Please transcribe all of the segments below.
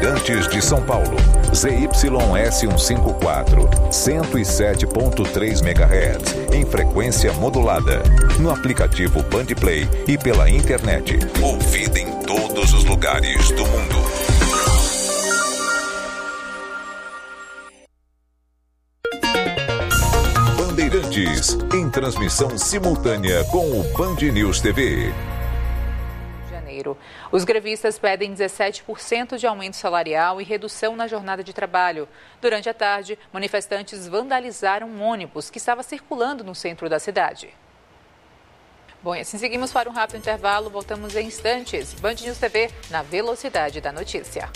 Bandeirantes de São Paulo. ZYS 154, 107.3 MHz, em frequência modulada. No aplicativo Bandplay e pela internet. Ouvida em todos os lugares do mundo. Bandeirantes, em transmissão simultânea com o Band News TV. Os grevistas pedem 17% de aumento salarial e redução na jornada de trabalho. Durante a tarde, manifestantes vandalizaram um ônibus que estava circulando no centro da cidade. Bom, e assim seguimos para um rápido intervalo. Voltamos em instantes. Band News TV, na velocidade da notícia.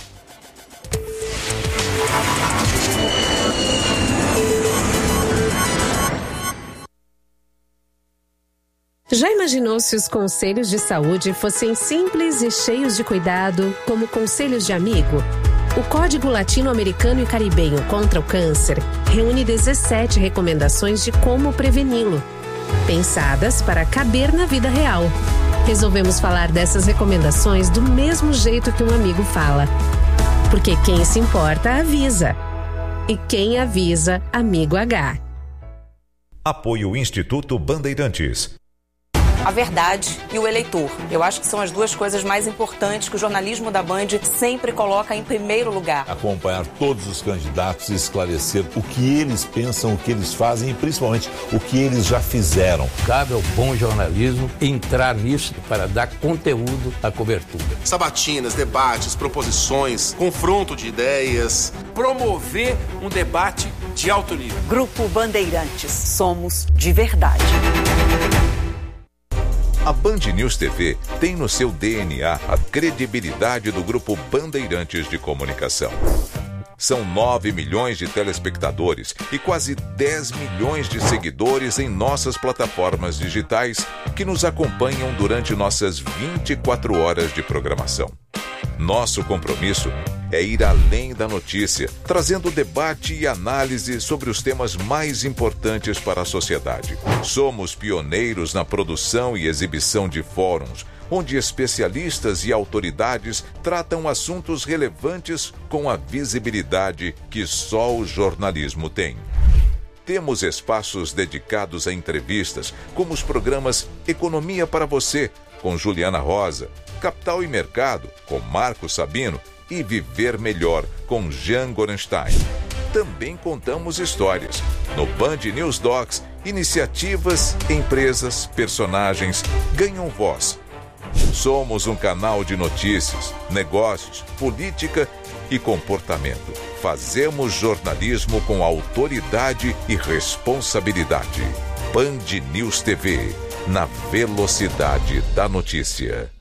Já imaginou se os conselhos de saúde fossem simples e cheios de cuidado, como conselhos de amigo? O Código Latino-Americano e Caribenho contra o Câncer reúne 17 recomendações de como preveni-lo, pensadas para caber na vida real. Resolvemos falar dessas recomendações do mesmo jeito que um amigo fala. Porque quem se importa, avisa. E quem avisa, amigo H. Apoio Instituto Bandeirantes. A verdade e o eleitor. Eu acho que são as duas coisas mais importantes que o jornalismo da Band sempre coloca em primeiro lugar. Acompanhar todos os candidatos e esclarecer o que eles pensam, o que eles fazem e principalmente o que eles já fizeram. Cabe ao bom jornalismo entrar nisso para dar conteúdo à cobertura. Sabatinas, debates, proposições, confronto de ideias. Promover um debate de alto nível. Grupo Bandeirantes. Somos de verdade. A Band News TV tem no seu DNA a credibilidade do Grupo Bandeirantes de Comunicação. São 9 milhões de telespectadores e quase 10 milhões de seguidores em nossas plataformas digitais que nos acompanham durante nossas 24 horas de programação. Nosso compromisso é ir além da notícia, trazendo debate e análise sobre os temas mais importantes para a sociedade. Somos pioneiros na produção e exibição de fóruns, onde especialistas e autoridades tratam assuntos relevantes com a visibilidade que só o jornalismo tem. Temos espaços dedicados a entrevistas, como os programas Economia para Você, com Juliana Rosa, Capital e Mercado, com Marcos Sabino, e Viver Melhor, com Jean Gorenstein. Também contamos histórias. No Band News Docs, iniciativas, empresas, personagens ganham voz. Somos um canal de notícias, negócios, política e comportamento. Fazemos jornalismo com autoridade e responsabilidade. Band News TV, na velocidade da notícia.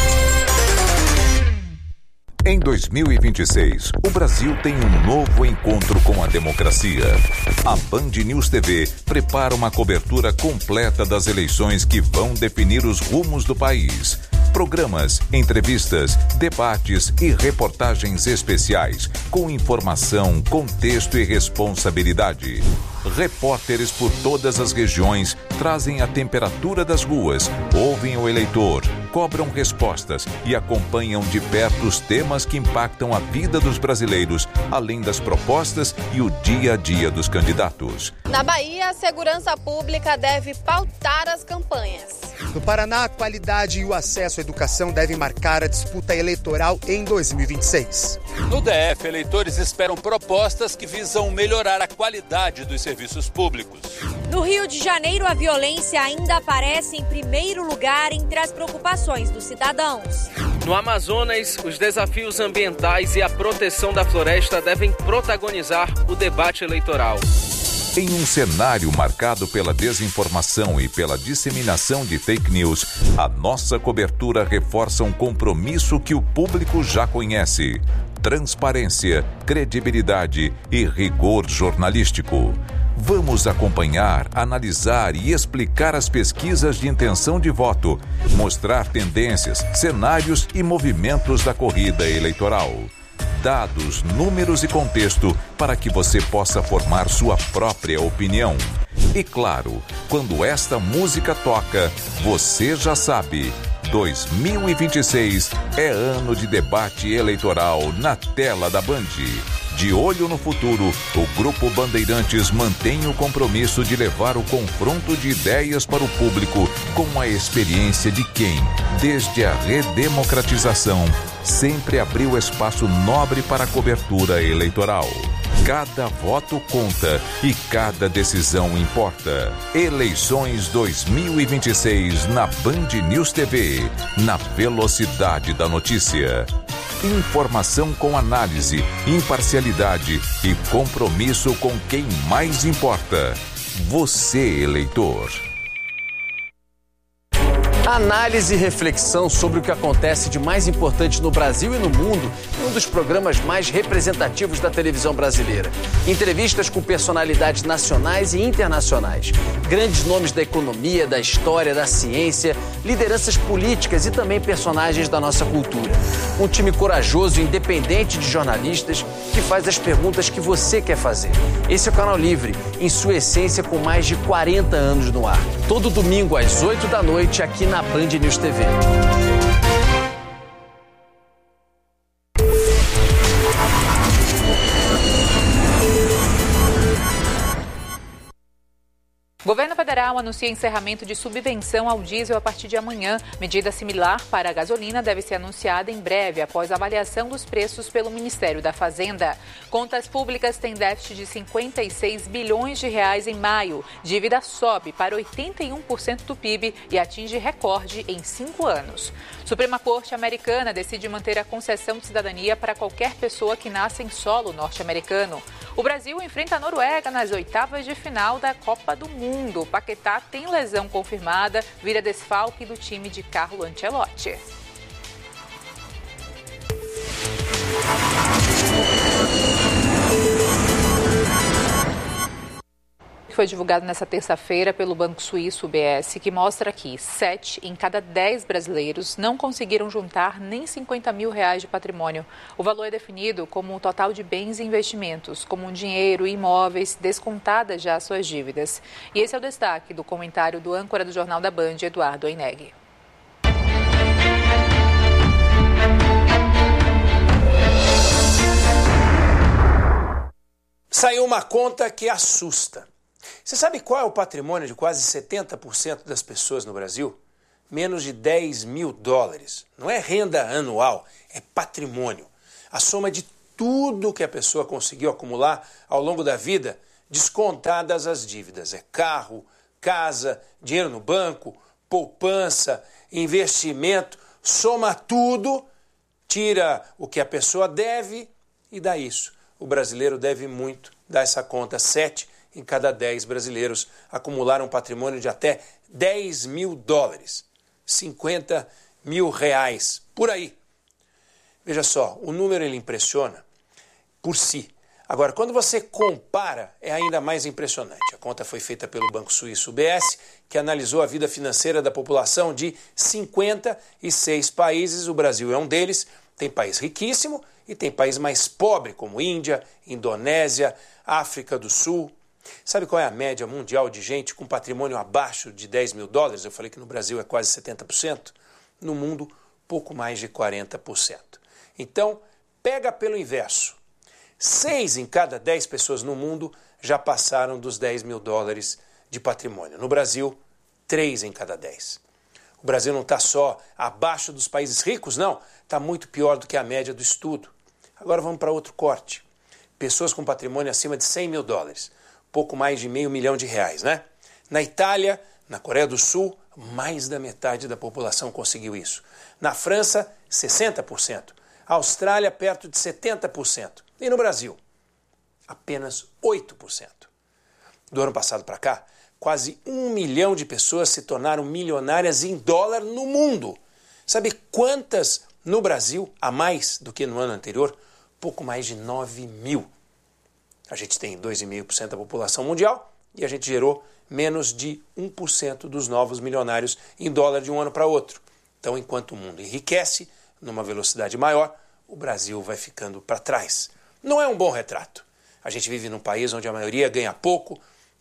Em 2026, o Brasil tem um novo encontro com a democracia. A Band News TV prepara uma cobertura completa das eleições que vão definir os rumos do país. Programas, entrevistas, debates e reportagens especiais, com informação, contexto e responsabilidade. Repórteres por todas as regiões trazem a temperatura das ruas, ouvem o eleitor, cobram respostas e acompanham de perto os temas que impactam a vida dos brasileiros, além das propostas e o dia a dia dos candidatos. Na Bahia, a segurança pública deve pautar as campanhas. No Paraná, a qualidade e o acesso à educação devem marcar a disputa eleitoral em 2026. No DF, eleitores esperam propostas que visam melhorar a qualidade dos serviços públicos. No Rio de Janeiro, a violência ainda aparece em primeiro lugar entre as preocupações dos cidadãos. No Amazonas, os desafios ambientais e a proteção da floresta devem protagonizar o debate eleitoral. Em um cenário marcado pela desinformação e pela disseminação de fake news, a nossa cobertura reforça um compromisso que o público já conhece: transparência, credibilidade e rigor jornalístico. Vamos acompanhar, analisar e explicar as pesquisas de intenção de voto, mostrar tendências, cenários e movimentos da corrida eleitoral. Dados, números e contexto para que você possa formar sua própria opinião. E claro, quando esta música toca, você já sabe, 2026 é ano de debate eleitoral na tela da Band. De olho no futuro, o Grupo Bandeirantes mantém o compromisso de levar o confronto de ideias para o público com a experiência de quem, desde a redemocratização, sempre abriu espaço nobre para a cobertura eleitoral. Cada voto conta e cada decisão importa. Eleições 2026 na Band News TV, na velocidade da notícia. Informação com análise, imparcialidade e compromisso com quem mais importa. Você, eleitor. Análise e reflexão sobre o que acontece de mais importante no Brasil e no mundo em um dos programas mais representativos da televisão brasileira. Entrevistas com personalidades nacionais e internacionais, grandes nomes da economia, da história, da ciência, lideranças políticas e também personagens da nossa cultura. Um time corajoso e independente de jornalistas que faz as perguntas que você quer fazer. Esse é o Canal Livre, em sua essência com mais de 40 anos no ar. Todo domingo às 8 da noite aqui na Band News TV. O governo federal anuncia encerramento de subvenção ao diesel a partir de amanhã. Medida similar para a gasolina deve ser anunciada em breve, após a avaliação dos preços pelo Ministério da Fazenda. Contas públicas têm déficit de 56 bilhões de reais em maio. Dívida sobe para 81% do PIB e atinge recorde em 5 anos. Suprema Corte Americana decide manter a concessão de cidadania para qualquer pessoa que nasce em solo norte-americano. O Brasil enfrenta a Noruega nas oitavas de final da Copa do Mundo. Paquetá tem lesão confirmada, vira desfalque do time de Carlo Ancelotti. Foi divulgado nesta terça-feira pelo Banco Suíço UBS, que mostra que 7 em cada 10 brasileiros não conseguiram juntar nem 50 mil reais de patrimônio. O valor é definido como o total de bens e investimentos, como dinheiro e imóveis, descontadas já suas dívidas. E esse é o destaque do comentário do âncora do Jornal da Band, Eduardo Oineg. Saiu uma conta que assusta. Você sabe qual é o patrimônio de quase 70% das pessoas no Brasil? Menos de 10 mil dólares. Não é renda anual, é patrimônio. A soma de tudo que a pessoa conseguiu acumular ao longo da vida, descontadas as dívidas. É carro, casa, dinheiro no banco, poupança, investimento. Soma tudo, tira o que a pessoa deve e dá isso. O brasileiro deve muito, dá essa conta. 7 em cada 10 brasileiros acumularam um patrimônio de até 10 mil dólares, 50 mil reais, por aí. Veja só, o número ele impressiona por si. Agora, quando você compara, é ainda mais impressionante. A conta foi feita pelo Banco Suíço UBS, que analisou a vida financeira da população de 56 países. O Brasil é um deles. Tem país riquíssimo e tem país mais pobre, como Índia, Indonésia, África do Sul. Sabe qual é a média mundial de gente com patrimônio abaixo de 10 mil dólares? Eu falei que no Brasil é quase 70%. No mundo, pouco mais de 40%. Então, pega pelo inverso. 6 em cada 10 pessoas no mundo já passaram dos 10 mil dólares de patrimônio. No Brasil, 3 em cada 10. O Brasil não está só abaixo dos países ricos, não. Está muito pior do que a média do estudo. Agora vamos para outro corte. Pessoas com patrimônio acima de 100 mil dólares. Pouco mais de R$500 milhão, né? Na Itália, na Coreia do Sul, mais da metade da população conseguiu isso. Na França, 60%. Austrália, perto de 70%. E no Brasil, apenas 8%. Do ano passado para cá, quase 1 milhão de pessoas se tornaram milionárias em dólar no mundo. Sabe quantas no Brasil, a mais do que no ano anterior? Pouco mais de 9 mil. A gente tem 2,5% da população mundial e a gente gerou menos de 1% dos novos milionários em dólar de um ano para outro. Então, enquanto o mundo enriquece numa velocidade maior, o Brasil vai ficando para trás. Não é um bom retrato. A gente vive num país onde a maioria ganha pouco,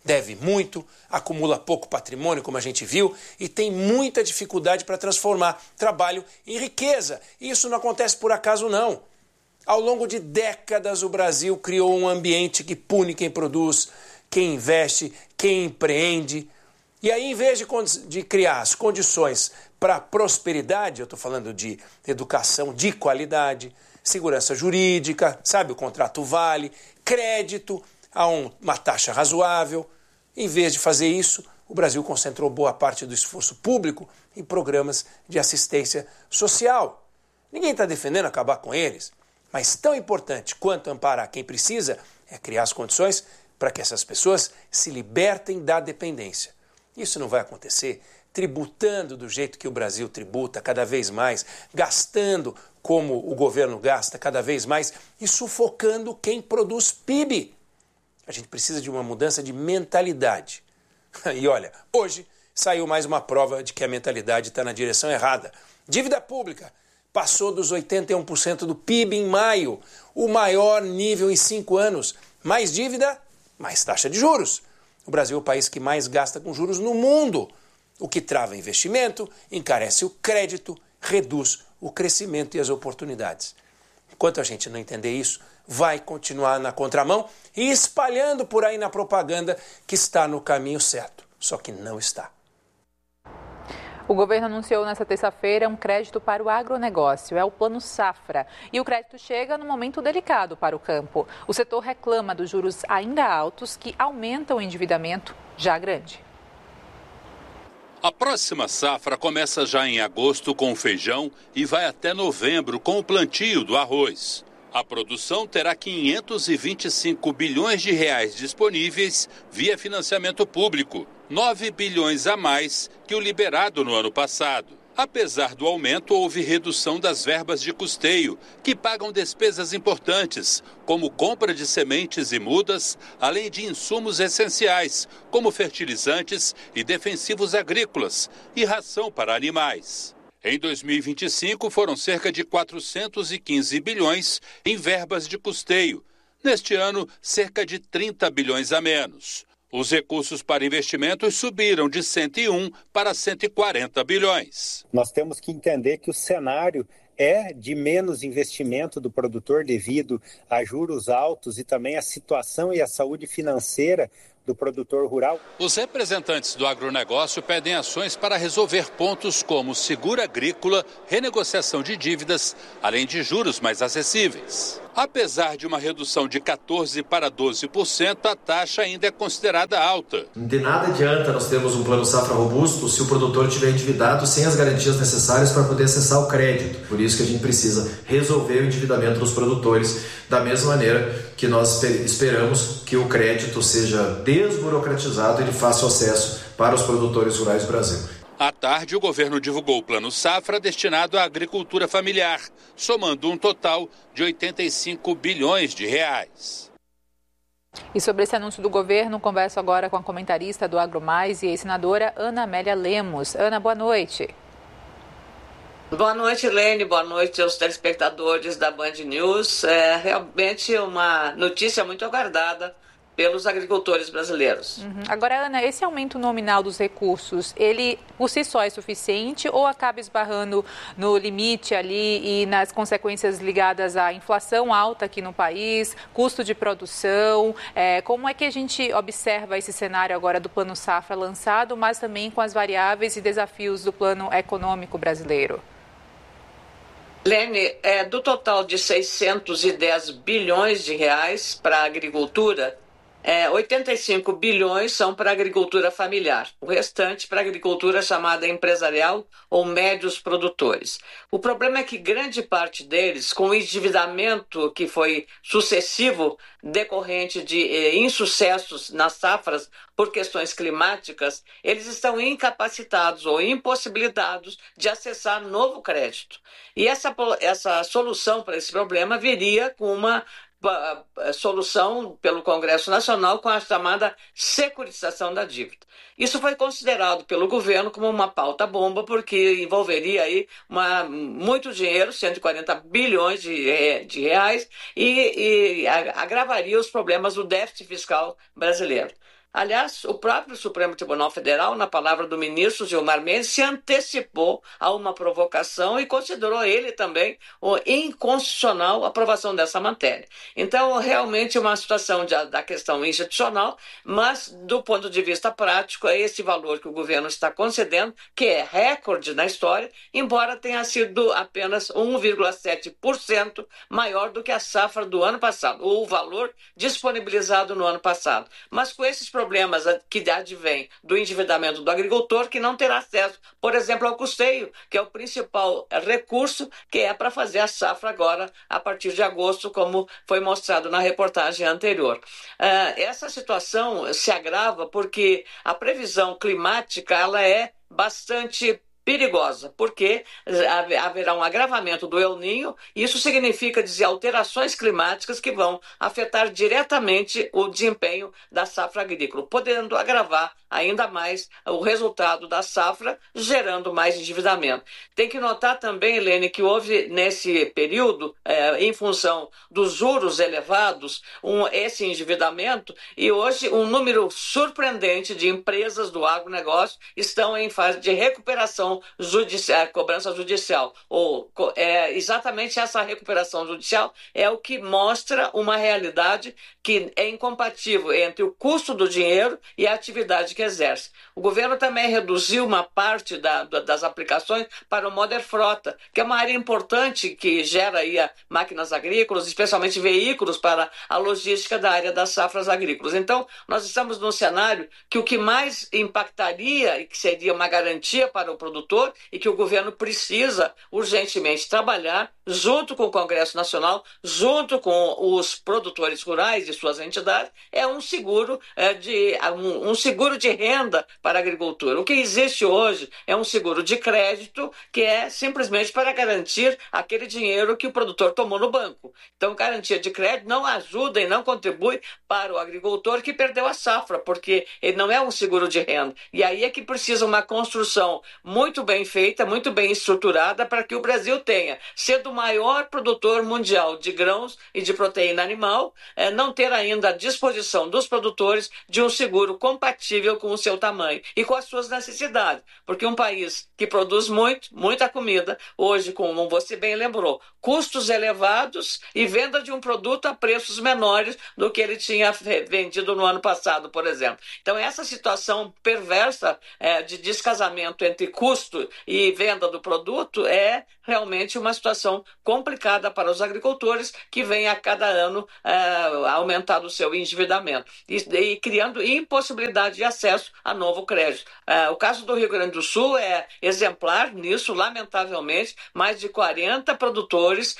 deve muito, acumula pouco patrimônio, como a gente viu, e tem muita dificuldade para transformar trabalho em riqueza. E isso não acontece por acaso, não. Ao longo de décadas, o Brasil criou um ambiente que pune quem produz, quem investe, quem empreende. E aí, em vez de criar as condições para a prosperidade, eu estou falando de educação de qualidade, segurança jurídica, sabe, o contrato vale, crédito a uma taxa razoável. Em vez de fazer isso, o Brasil concentrou boa parte do esforço público em programas de assistência social. Ninguém está defendendo acabar com eles, mas tão importante quanto amparar quem precisa é criar as condições para que essas pessoas se libertem da dependência. Isso não vai acontecer tributando do jeito que o Brasil tributa cada vez mais, gastando como o governo gasta cada vez mais e sufocando quem produz PIB. A gente precisa de uma mudança de mentalidade. E olha, hoje saiu mais uma prova de que a mentalidade está na direção errada. Dívida pública passou dos 81% do PIB em maio, o maior nível em 5 anos. Mais dívida, mais taxa de juros. O Brasil é o país que mais gasta com juros no mundo, o que trava investimento, encarece o crédito, reduz o crescimento e as oportunidades. Enquanto a gente não entender isso, vai continuar na contramão e espalhando por aí na propaganda que está no caminho certo, só que não está. O governo anunciou nesta terça-feira um crédito para o agronegócio, é o Plano Safra. E o crédito chega num momento delicado para o campo. O setor reclama dos juros ainda altos que aumentam o endividamento já grande. A próxima safra começa já em agosto com o feijão e vai até novembro com o plantio do arroz. A produção terá 525 bilhões de reais disponíveis via financiamento público, 9 bilhões a mais que o liberado no ano passado. Apesar do aumento, houve redução das verbas de custeio, que pagam despesas importantes, como compra de sementes e mudas, além de insumos essenciais, como fertilizantes e defensivos agrícolas e ração para animais. Em 2025, foram cerca de 415 bilhões em verbas de custeio. Neste ano, cerca de 30 bilhões a menos. Os recursos para investimentos subiram de 101 para 140 bilhões. Nós temos que entender que o cenário é de menos investimento do produtor devido a juros altos e também a situação e a saúde financeira do produtor rural. Os representantes do agronegócio pedem ações para resolver pontos como seguro agrícola, renegociação de dívidas, além de juros mais acessíveis. Apesar de uma redução de 14% para 12%, a taxa ainda é considerada alta. De nada adianta nós termos um plano safra robusto se o produtor estiver endividado sem as garantias necessárias para poder acessar o crédito. Por isso que a gente precisa resolver o endividamento dos produtores, da mesma maneira que nós esperamos que o crédito seja desburocratizado e de fácil acesso para os produtores rurais do Brasil. À tarde, o governo divulgou o Plano Safra destinado à agricultura familiar, somando um total de 85 bilhões de reais. E sobre esse anúncio do governo, converso agora com a comentarista do AgroMais e ex-senadora Ana Amélia Lemos. Ana, boa noite. Boa noite, Lene. Boa noite aos telespectadores da Band News. É realmente uma notícia muito aguardada pelos agricultores brasileiros. Agora, Ana, esse aumento nominal dos recursos, ele por si só é suficiente ou acaba esbarrando no limite ali e nas consequências ligadas à inflação alta aqui no país, custo de produção? Como é que a gente observa esse cenário agora do Plano Safra lançado, mas também com as variáveis e desafios do plano econômico brasileiro? Lene, do total de 610 bilhões de reais para a agricultura, 85 bilhões são para a agricultura familiar, o restante para a agricultura chamada empresarial ou médios produtores. O problema é que grande parte deles, com o endividamento que foi sucessivo decorrente de insucessos nas safras por questões climáticas, eles estão incapacitados ou impossibilitados de acessar novo crédito. E essa solução para esse problema viria com uma solução pelo Congresso Nacional com a chamada securitização da dívida. Isso foi considerado pelo governo como uma pauta-bomba, porque envolveria aí muito dinheiro, 140 bilhões de reais, e agravaria os problemas do déficit fiscal brasileiro. Aliás, o próprio Supremo Tribunal Federal, na palavra do ministro Gilmar Mendes, se antecipou a uma provocação e considerou ele também inconstitucional a aprovação dessa matéria. Então, realmente é uma situação da questão institucional, mas do ponto de vista prático, é esse valor que o governo está concedendo, que é recorde na história, embora tenha sido apenas 1,7% maior do que a safra do ano passado, ou o valor disponibilizado no ano passado. Mas com esses problemas que advêm do endividamento do agricultor, que não terá acesso, por exemplo, ao custeio, que é o principal recurso, que é para fazer a safra agora, a partir de agosto, como foi mostrado na reportagem anterior. Essa situação se agrava porque a previsão climática ela é bastante perigosa, porque haverá um agravamento do El Niño, e isso significa dizer alterações climáticas que vão afetar diretamente o desempenho da safra agrícola, podendo agravar ainda mais o resultado da safra, gerando mais endividamento. Tem que notar também, Helene, que houve nesse período, em função dos juros elevados, esse endividamento, e hoje um número surpreendente de empresas do agronegócio estão em fase de recuperação judicial, cobrança judicial. Exatamente essa recuperação judicial é o que mostra uma realidade que é incompatível entre o custo do dinheiro e a atividade que exerce. O governo também reduziu uma parte das aplicações para o Moder Frota, que é uma área importante que gera aí máquinas agrícolas, especialmente veículos para a logística da área das safras agrícolas. Então, nós estamos num cenário que o que mais impactaria e que seria uma garantia para o produtor e que o governo precisa urgentemente trabalhar junto com o Congresso Nacional, junto com os produtores rurais e suas entidades, é um seguro de renda para a agricultura. O que existe hoje é um seguro de crédito que é simplesmente para garantir aquele dinheiro que o produtor tomou no banco. Então, garantia de crédito não ajuda e não contribui para o agricultor que perdeu a safra, porque ele não é um seguro de renda. E aí é que precisa uma construção muito bem feita, muito bem estruturada, para que o Brasil tenha, sendo o maior produtor mundial de grãos e de proteína animal, não ter ainda a disposição dos produtores de um seguro compatível com o seu tamanho e com as suas necessidades. Porque um país que produz muita comida, hoje, como você bem lembrou, custos elevados e venda de um produto a preços menores do que ele tinha vendido no ano passado, por exemplo. Então, essa situação perversa de descasamento entre custo e venda do produto é realmente uma situação complicada para os agricultores, que vem a cada ano aumentando o seu endividamento e criando impossibilidade de acesso a novo crédito. O caso do Rio Grande do Sul é exemplar nisso, lamentavelmente. Mais de 40 produtores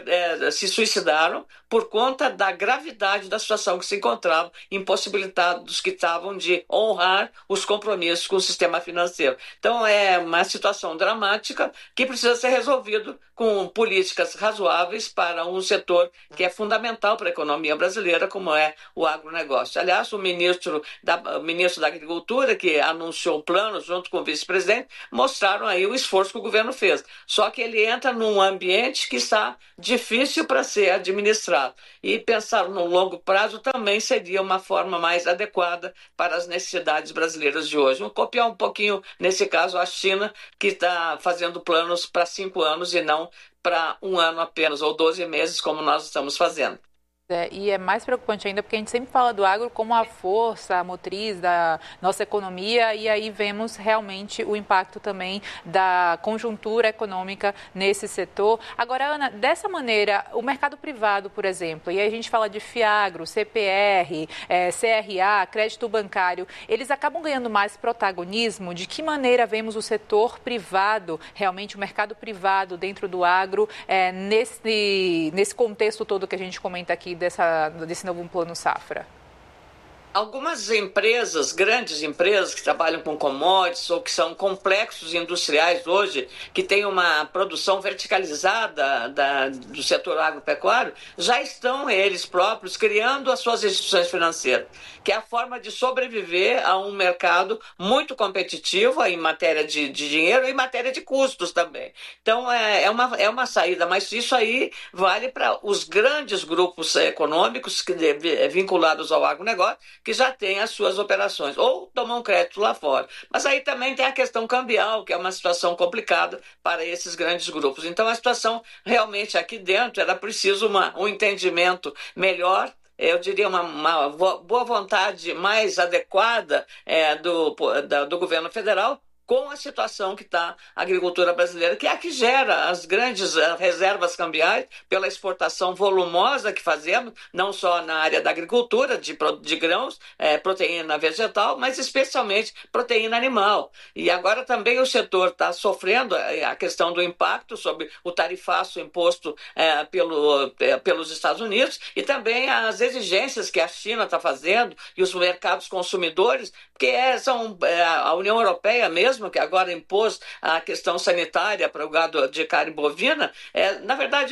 se suicidaram por conta da gravidade da situação que se encontravam, impossibilitados que estavam de honrar os compromissos com o sistema financeiro. Então, é uma situação dramática que precisa ser resolvido com políticas razoáveis para um setor que é fundamental para a economia brasileira, como é o agronegócio. Aliás, o ministro da Agricultura, que anunciou o plano junto com o vice-presidente, mostraram aí o esforço que o governo fez. Só que ele entra num ambiente que está difícil para ser administrado. E pensar no longo prazo também seria uma forma mais adequada para as necessidades brasileiras de hoje. Vamos copiar um pouquinho, nesse caso, a China, que está fazendo planos para 5 anos e não para 1 ano apenas, ou 12 meses, como nós estamos fazendo. E é mais preocupante ainda porque a gente sempre fala do agro como a força, a motriz da nossa economia, e aí vemos realmente o impacto também da conjuntura econômica nesse setor. Agora, Ana, dessa maneira, o mercado privado, por exemplo, e aí a gente fala de FIAGRO, CPR, CRA, crédito bancário, eles acabam ganhando mais protagonismo? De que maneira vemos o setor privado, realmente o mercado privado dentro do agro, nesse contexto todo que a gente comenta aqui, desse novo plano safra? Algumas empresas, grandes empresas que trabalham com commodities ou que são complexos industriais hoje, que têm uma produção verticalizada do setor agropecuário, já estão eles próprios criando as suas instituições financeiras, que é a forma de sobreviver a um mercado muito competitivo em matéria de dinheiro e em matéria de custos também. Então, é uma saída, mas isso aí vale para os grandes grupos econômicos vinculados ao agronegócio, que já têm as suas operações, ou tomam crédito lá fora. Mas aí também tem a questão cambial, que é uma situação complicada para esses grandes grupos. Então, a situação realmente aqui dentro era preciso um entendimento melhor, eu diria uma boa vontade mais adequada do governo federal, com a situação que está a agricultura brasileira, que é a que gera as grandes reservas cambiais pela exportação volumosa que fazemos, não só na área da agricultura, de grãos, proteína vegetal, mas especialmente proteína animal. E agora também o setor está sofrendo a questão do impacto sobre o tarifaço imposto pelos Estados Unidos e também as exigências que a China está fazendo e os mercados consumidores, porque são a União Europeia mesmo, que agora impôs a questão sanitária para o gado de carne bovina, na verdade,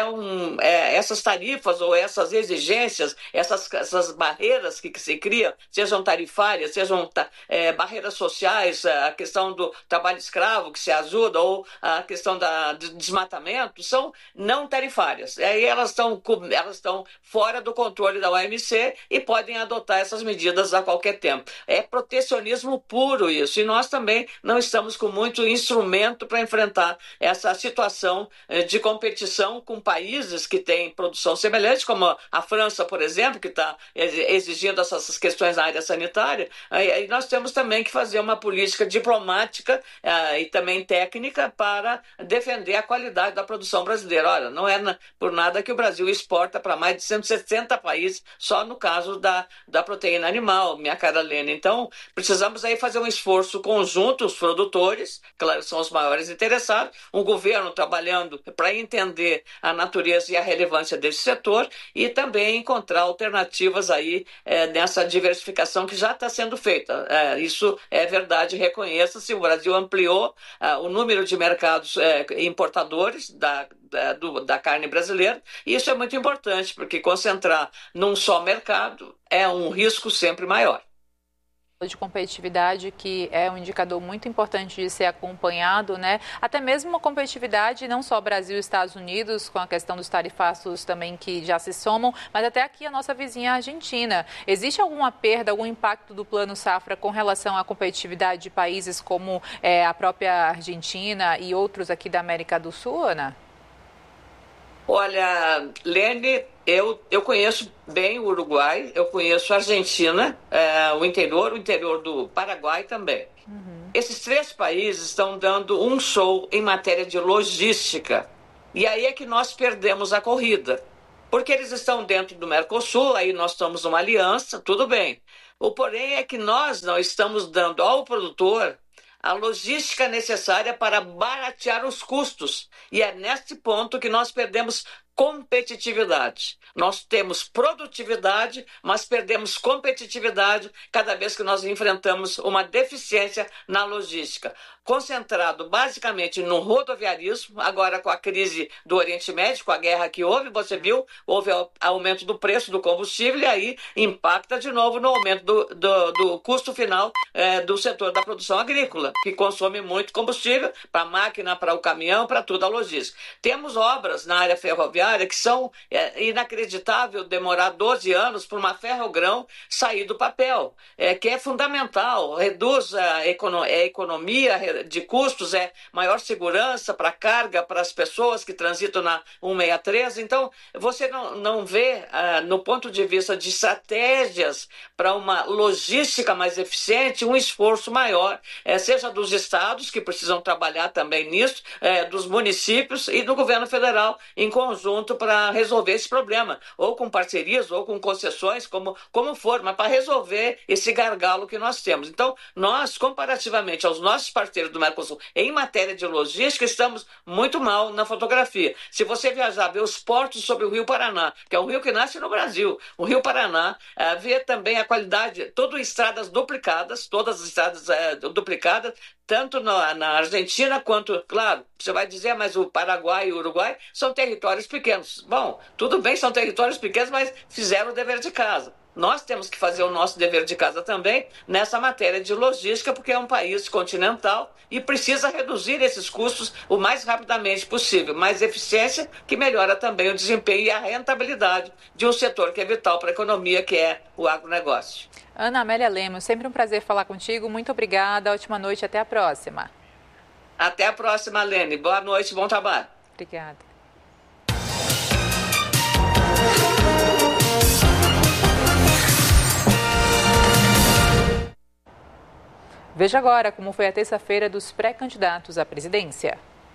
essas tarifas ou essas exigências, essas barreiras que se criam, sejam tarifárias, sejam barreiras sociais, a questão do trabalho escravo que se ajuda, ou a questão do desmatamento, são não tarifárias. E elas estão fora do controle da OMC e podem adotar essas medidas a qualquer tempo. É protecionismo puro isso, e nós também não estamos com muito instrumento para enfrentar essa situação de competição com países que têm produção semelhante, como a França, por exemplo, que está exigindo essas questões na área sanitária. E nós temos também que fazer uma política diplomática e também técnica para defender a qualidade da produção brasileira. Olha, não é por nada que o Brasil exporta para mais de 160 países, só no caso da proteína animal, minha cara Lênia. Então, precisamos aí fazer um esforço conjunto, os produtores, claro, são os maiores interessados, um governo trabalhando para entender a natureza e a relevância desse setor e também encontrar alternativas aí nessa diversificação que já está sendo feita. Isso é verdade, reconheça-se, o Brasil ampliou o número de mercados importadores da carne brasileira, e isso é muito importante, porque concentrar num só mercado é um risco sempre maior. De competitividade, que é um indicador muito importante de ser acompanhado, né? Até mesmo uma competitividade, não só Brasil e Estados Unidos, com a questão dos tarifaços também que já se somam, mas até aqui a nossa vizinha Argentina. Existe alguma perda, algum impacto do Plano Safra com relação à competitividade de países como a própria Argentina e outros aqui da América do Sul, Ana? Olha, Lene, eu conheço bem o Uruguai, eu conheço a Argentina, o interior do Paraguai também. Uhum. Esses três países estão dando um show em matéria de logística. E aí é que nós perdemos a corrida. Porque eles estão dentro do Mercosul, aí nós estamos numa aliança, tudo bem. O porém é que nós não estamos dando ao produtor a logística necessária para baratear os custos. E é neste ponto que nós perdemos competitividade. Nós temos produtividade, mas perdemos competitividade cada vez que nós enfrentamos uma deficiência na logística. Concentrado basicamente no rodoviarismo, agora com a crise do Oriente Médio, com a guerra que houve, você viu, houve aumento do preço do combustível e aí impacta de novo no aumento do custo final do setor da produção agrícola, que consome muito combustível para a máquina, para o caminhão, para toda a logística. Temos obras na área ferroviária que são inacreditável demorar 12 anos para uma ferrogrão sair do papel, que é fundamental, reduz a economia de custos, maior segurança para a carga, para as pessoas que transitam na 163. Então, você não vê, no ponto de vista de estratégias para uma logística mais eficiente, um esforço maior, seja dos estados, que precisam trabalhar também nisso, dos municípios e do governo federal em conjunto para resolver esse problema, ou com parcerias, ou com concessões, como for, mas para resolver esse gargalo que nós temos. Então, nós, comparativamente aos nossos parceiros do Mercosul, em matéria de logística, estamos muito mal na fotografia. Se você viajar, ver os portos sobre o Rio Paraná, que é um rio que nasce no Brasil, o Rio Paraná, ver também a qualidade, todas estradas duplicadas, todas as estradas duplicadas, tanto na Argentina quanto, claro, você vai dizer, mas o Paraguai e o Uruguai são territórios pequenos. Bom, tudo bem, são territórios pequenos, mas fizeram o dever de casa. nós temos que fazer o nosso dever de casa também nessa matéria de logística, porque é um país continental e precisa reduzir esses custos o mais rapidamente possível. Mais eficiência, que melhora também o desempenho e a rentabilidade de um setor que é vital para a economia, que é o agronegócio. Ana Amélia Lemos, sempre um prazer falar contigo. Muito obrigada, ótima noite e até a próxima. Até a próxima, Lene. Boa noite, bom trabalho. Obrigada. Veja agora como foi a terça-feira dos pré-candidatos à presidência.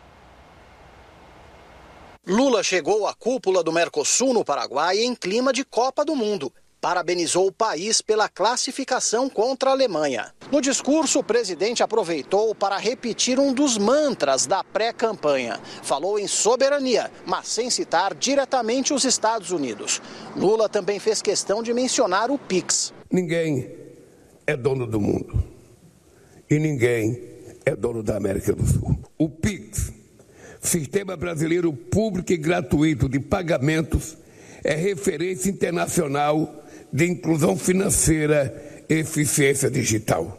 Lula chegou à cúpula do Mercosul no Paraguai em clima de Copa do Mundo. Parabenizou o país pela classificação contra a Alemanha. No discurso, o presidente aproveitou para repetir um dos mantras da pré-campanha. Falou em soberania, mas sem citar diretamente os Estados Unidos. Lula também fez questão de mencionar o PIX. Ninguém é dono do mundo. E ninguém é dono da América do Sul. O PIX, Sistema Brasileiro Público e Gratuito de Pagamentos, é referência internacional de inclusão financeira e eficiência digital.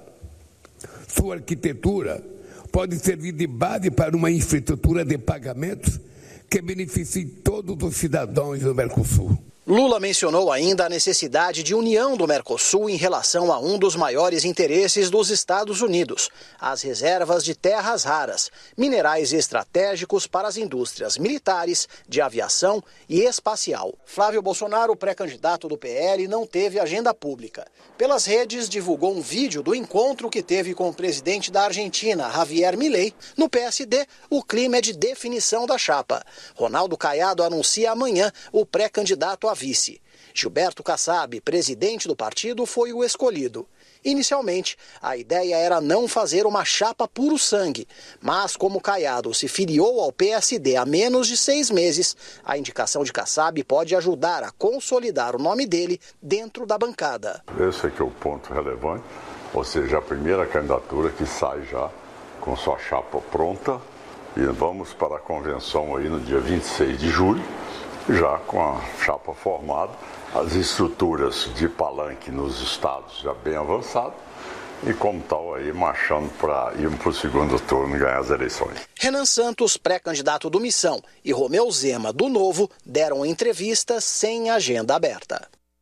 Sua arquitetura pode servir de base para uma infraestrutura de pagamentos que beneficie todos os cidadãos do Mercosul. Lula mencionou ainda a necessidade de união do Mercosul em relação a um dos maiores interesses dos Estados Unidos, as reservas de terras raras, minerais estratégicos para as indústrias militares, de aviação e espacial. Flávio Bolsonaro, pré-candidato do PL, não teve agenda pública. Pelas redes, divulgou um vídeo do encontro que teve com o presidente da Argentina, Javier Milei. No PSD, o clima é de definição da chapa. Ronaldo Caiado anuncia amanhã o pré-candidato a vice. Gilberto Kassab, presidente do partido, foi o escolhido. Inicialmente, a ideia era não fazer uma chapa puro sangue, mas como Caiado se filiou ao PSD há menos de 6 meses, a indicação de Kassab pode ajudar a consolidar o nome dele dentro da bancada. Esse aqui é o ponto relevante, ou seja, a primeira candidatura que sai já com sua chapa pronta, e vamos para a convenção aí no dia 26 de julho, já com a chapa formada, as estruturas de palanque nos estados já bem avançadas e como tal aí marchando para ir para o segundo turno e ganhar as eleições. Renan Santos, pré-candidato do Missão, e Romeu Zema, do Novo, deram entrevistas sem agenda aberta.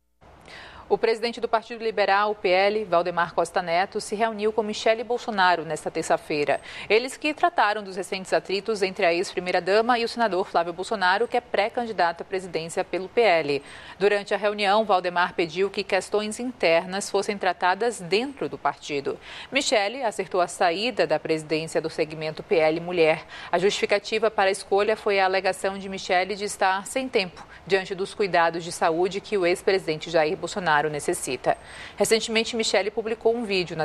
O presidente do Partido Liberal, o PL, Valdemar Costa Neto, se reuniu com Michele Bolsonaro nesta terça-feira. Eles que trataram dos recentes atritos entre a ex-primeira-dama e o senador Flávio Bolsonaro, que é pré-candidato à presidência pelo PL. Durante a reunião, Valdemar pediu que questões internas fossem tratadas dentro do partido. Michele acertou a saída da presidência do segmento PL Mulher. A justificativa para a escolha foi a alegação de Michele de estar sem tempo diante dos cuidados de saúde que o ex-presidente Jair Bolsonaro necessita. Recentemente, Michele publicou um vídeo